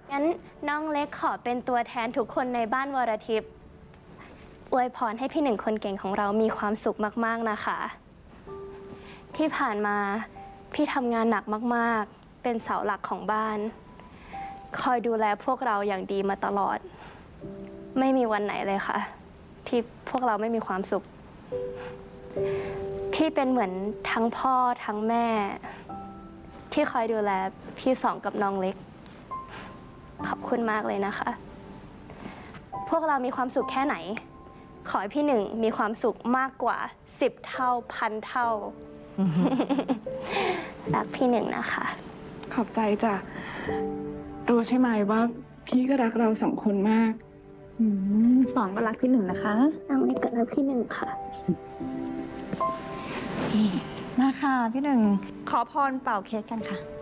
งั้นน้องเล็กขอเป็นตัวแทนทุกคนในบ้านวรทิพย์อวยพรให้พี่หนึ่งคนเก่งของเรามีความสุขมากๆนะคะที่ผ่านมาพี่ทำงานหนักมากๆเป็นเสาหลักของบ้านคอยดูแลพวกเราอย่างดีมาตลอดไม่มีวันไหนเลยค่ะที่พวกเราไม่มีความสุขพี่เป็นเหมือนทั้งพ่อทั้งแม่ที่คอยดูแลพี่สองกับน้องเล็กขอบคุณมากเลยนะคะพวกเรามีความสุขแค่ไหนขอให้พี่หนึ่งมีความสุขมากกว่า10 เท่า1,000 เท่า รักพี่หนึ่งนะคะขอบใจจ้ะรู้ใช่ไหมว่าพี่ก็รักเรา2 คนมากสองก็รักพี่หนึ่งนะคะน้องเล็กก็รักพี่หนึ่งค่ะมาค่ะพี่หนึ่งขอพรเป่าเค้กกันค่ะ